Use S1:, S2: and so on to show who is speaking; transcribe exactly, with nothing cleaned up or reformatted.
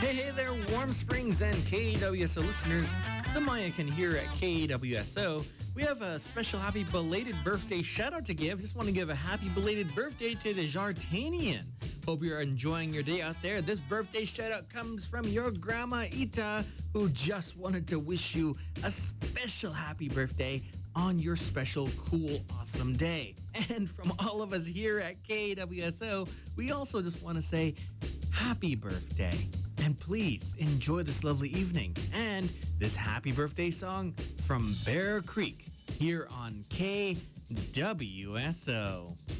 S1: Hey, hey there, Warm Springs and K W S O listeners. Samaya can here at K W S O. We have a special happy belated birthday shout out to give. Just want to give a happy belated birthday to the Jartanian. Hope you're enjoying your day out there. This birthday shout out comes from your grandma Ita, who just wanted to wish you a special happy birthday on your special, cool, awesome day. And from all of us here at K W S O, we also just want to say happy birthday. And please enjoy this lovely evening and this happy birthday song from Bear Creek here on K W S O.